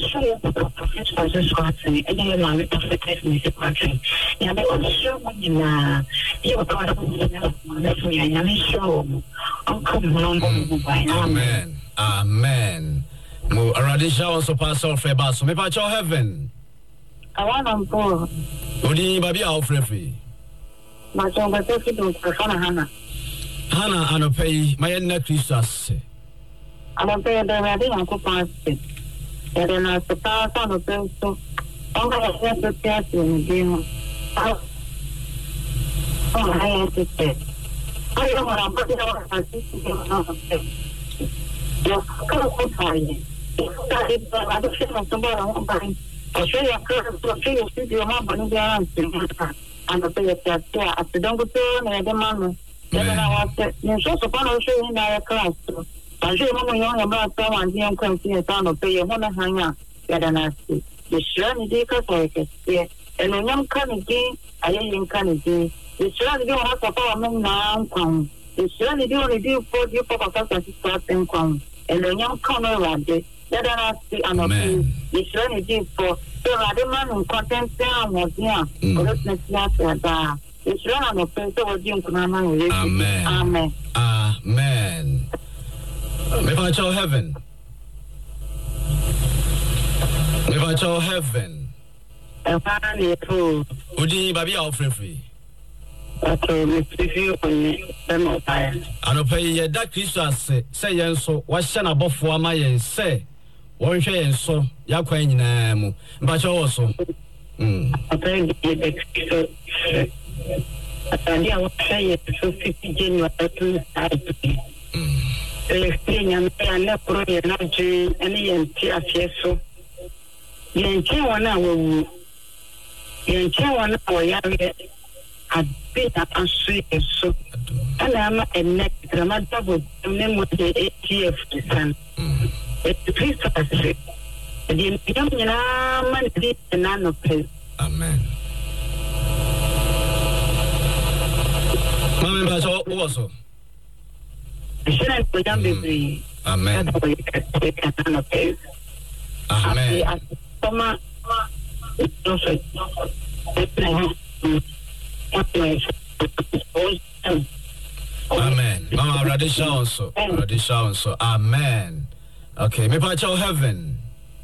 sure it's process quality, and then I'm perfect music quality. Yeah, but I'm sure when you are part of the I'm sure I'll come along by now. Amen. Amen. Mo Aradisha also pass off a bass. Me patch heaven. I want to go. Odi baby out free. My job is to do for Hannah. Hannah anopay my neck Christus. I'm a pair the ready Uncle Pastor. And then I suppose on the bill so all I have to test in the game. Oh, I have to say. I don't want to put it on my system. You're so sorry. I don't feel somebody on my. I show you a curve to see if you have one there and the pay of that. I don't go to the man. Then I was you're so supposed to show in our class. I show you young about someone here and come see a town of pay. You want to hang out. Get an ass. The sure is a yeah. And when I'm coming again, I ain't coming again. The sure you don't have to follow me now. The sure you only do for you for a couple of starting come. And when you come around it, let us see an opinion. The sure you do for so I demand in content down was here. Let's not that. The sure an opinion so was you. Amen. Amen. Amen. Me patch heaven. Me patch heaven. Odi baby out free. Okay, me preview on me. Anopay that Christus say yen so what shan above ama yen say one share yen so yakwa nyina mu mpacha wo so Okay, the I was saying so 50 January to and not pray any empty so yen one hour yen 1 hour ya I've been a sweet so and I'm a neck dramatic with the name of the ATF son. It's the priest of the young man did the none of his. Amen. Mamma Bajo also. I shouldn't put down the Amen. Amen. Amen. Mama Radisha also. Radisha also. Amen. Okay. Me pacho heaven.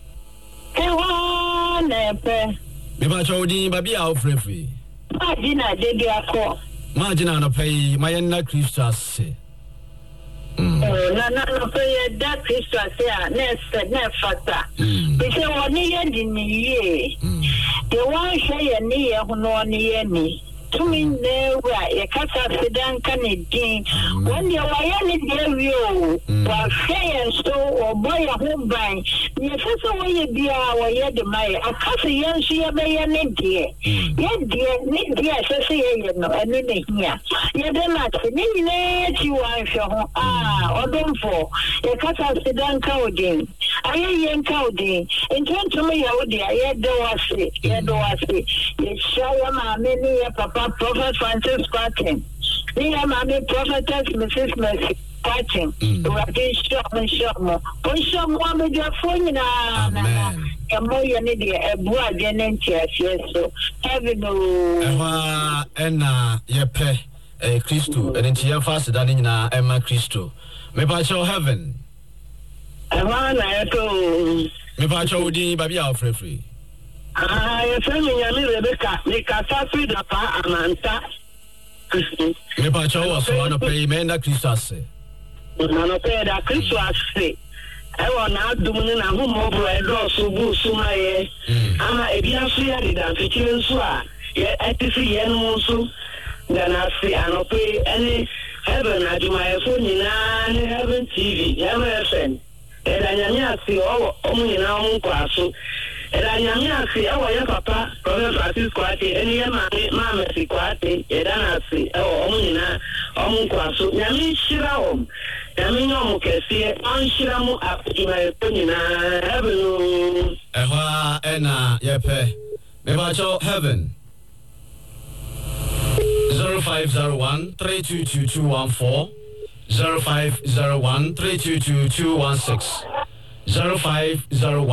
Me pacho di baby out free. Margina did you call? Margina no pay my na Christus. No pay that Christus here. Next factor. Because one year in the year. The one say near who no near me. To me, there were a sedan Canadian. When you are any devil, while saying so, or buy a home buying, you first away be our yet my a castle young she a bay an India. Yet, dear, say, no, and then here. You don't like to you are or don't for a castle sedan cowding. I ain't cowding. In turn to me, oh dear, yet do I say, you show my many papa. Prophet Francis Parking. Me and my prophetess Mrs. Mercy Parking. We are being shot. We shot one with your phone now. A more you need a boy again. Yes, so heaven. And yepe Christo, and it's your fast than in Emma Christo. Me pacho heaven. I want to me pacho di baby out free. I am Rebecca, make a safi da pa amanta. Me pacho was one of pay men that Christus. No pay that Christus. I want now doing a home over a draw so boo so my ama ebia free did and fitting so yet at the free and so then I see and pay any heaven I do my phone in heaven TV, never friend. And I see all only now so. And I see our papa, Prophet Francis Quati, and your mamma, Quati, and I see our only now, Omunquaso, Yami Shiraum, Yamino Cassia, Anshiramu up in my opinion. Heaven. Ena, yepe, Mebacho heaven 0501 322 214 0501 322 216 0501